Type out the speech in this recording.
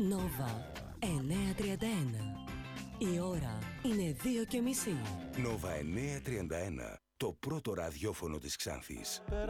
Νόβα 9:31. Η ώρα είναι 2:30. Νόβα 9:31. Το πρώτο ραδιόφωνο της Ξάνθης.